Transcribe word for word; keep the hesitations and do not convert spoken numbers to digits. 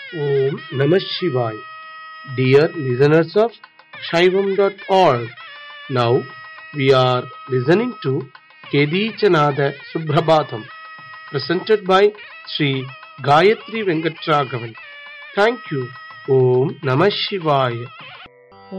Om Namah Shivaya. Dear listeners of Shaivam dot org, now we are listening to Kedichanada Suprabhatam, presented by Sri Gayatri Venkatragavan. Thank you. Om Namah Shivaya.